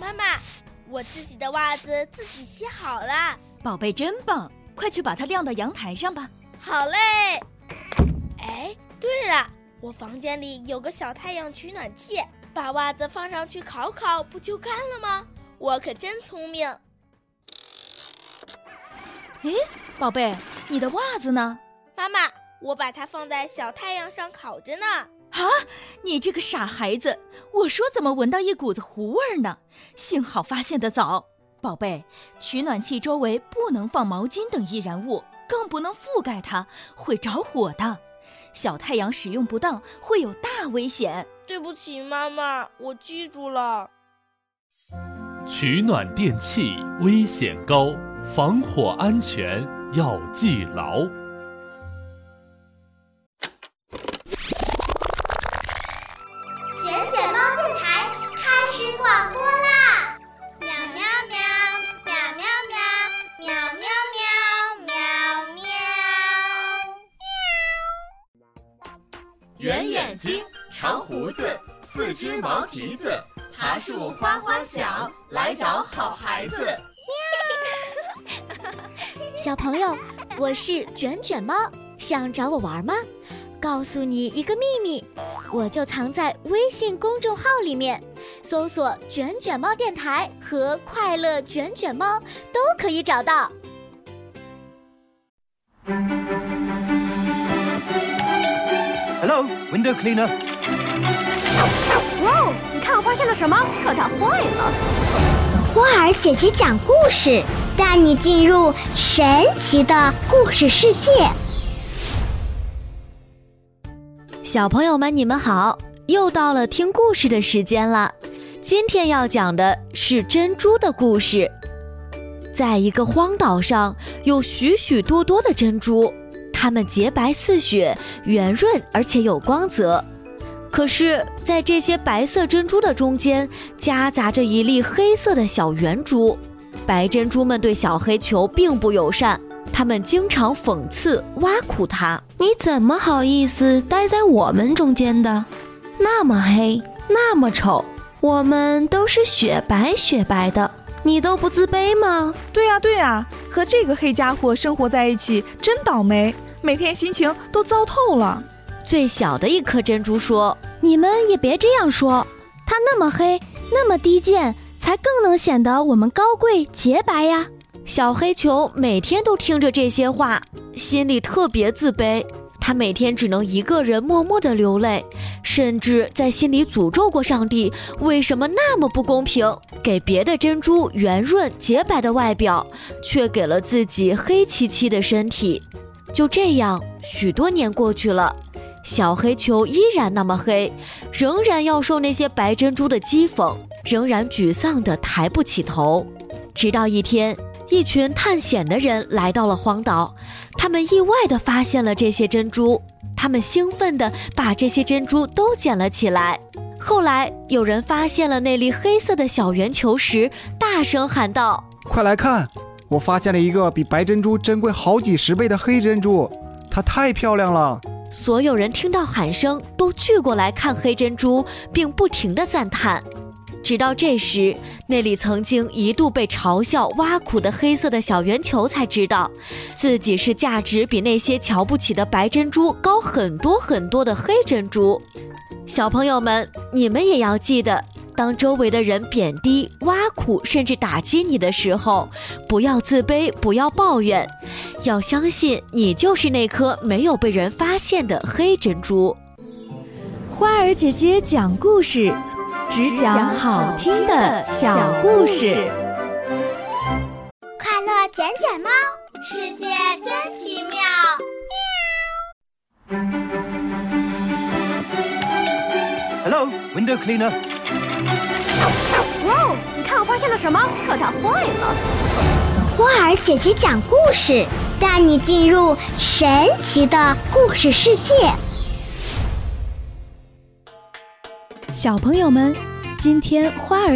妈妈，我自己的袜子自己洗好了。 宝贝真棒，快去把它晾到阳台上吧。 好嘞。哎，对了，我房间里有个小太阳取暖器，把袜子放上去烤烤，不就干了吗？我可真聪明。 诶，宝贝，你的袜子呢？ 妈妈，我把它放在小太阳上烤着呢。 啊，你这个傻孩子，我说怎么闻到一股子糊味呢？幸好发现得早。宝贝，取暖器周围不能放毛巾等易燃物，更不能覆盖它，会着火的。小太阳使用不当会有大危险。 对不起妈妈，我记住了。 取暖电器危险高，防火安全要记牢。 卷卷猫电台开始广播啦！喵喵喵，喵喵喵，喵喵喵，喵喵。 圆眼睛，长胡子，四只毛蹄子，爬树花花小，来找好孩子。 小朋友，我是卷卷猫，想找我玩吗？告诉你一个秘密，我就藏在微信公众号里面，搜索卷卷猫电台和快乐卷卷猫都可以找到。 Hello, window cleaner. 哇哦，你看我发现了什么？可它坏了。 花儿姐姐讲故事，带你进入神奇的故事世界。 小朋友们，你们好，又到了听故事的时间了。今天要讲的是珍珠的故事。在一个荒岛上，有许许多多的珍珠，它们洁白似雪，圆润而且有光泽。可是在这些白色珍珠的中间，夹杂着一粒黑色的小圆珠。白珍珠们对小黑球并不友善，他们经常讽刺挖苦它。 你怎么好意思待在我们中间的？那么黑，那么丑，我们都是雪白雪白的，你都不自卑吗？ 对呀对呀，和这个黑家伙生活在一起真倒霉，每天心情都糟透了。 最小的一颗珍珠说： 你们也别这样说，它那么黑，那么低贱，才更能显得我们高贵洁白呀。 小黑球每天都听着这些话，心里特别自卑。他每天只能一个人默默地流泪，甚至在心里诅咒过上帝，为什么那么不公平，给别的珍珠圆润洁白的外表，却给了自己黑漆漆的身体。就这样，许多年过去了，小黑球依然那么黑，仍然要受那些白珍珠的讥讽，仍然沮丧地抬不起头。直到一天，一群探险的人来到了荒岛，他们意外地发现了这些珍珠，他们兴奋地把这些珍珠都捡了起来。后来有人发现了那粒黑色的小圆球时，大声喊道： 快来看，我发现了一个比白珍珠珍贵好几十倍的黑珍珠，它太漂亮了。 所有人听到喊声都聚过来看黑珍珠，并不停地赞叹。直到这时，那里曾经一度被嘲笑挖苦的黑色的小圆球才知道，自己是价值比那些瞧不起的白珍珠高很多很多的黑珍珠。小朋友们，你们也要记得，当周围的人贬低、挖苦甚至打击你的时候，不要自卑，不要抱怨，要相信你就是那颗没有被人发现的黑珍珠。 花儿姐姐讲故事，只讲好听的小故事。 快乐卷卷猫，世界真奇妙。 Hello, window cleaner. 哇哦，你看我发现了什么？可它坏了。 花儿姐姐讲故事，带你进入神奇的故事世界。 小朋友们，今天花儿